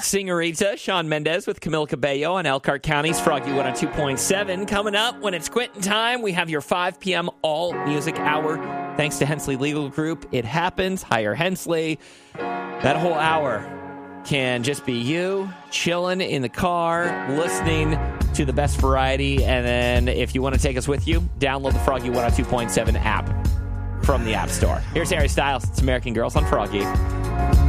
Singerita, Shawn Mendes with Camila Cabello on Elkhart County's Froggy 102.7. Coming up when it's quitting time, we have your 5 p.m. all music hour. Thanks to Hensley Legal Group. It happens. Hire Hensley. That whole hour can just be you chilling in the car, listening to the best variety. And then if you want to take us with you, download the Froggy 102.7 app from the App Store. Here's Harry Styles. It's American Girls on Froggy.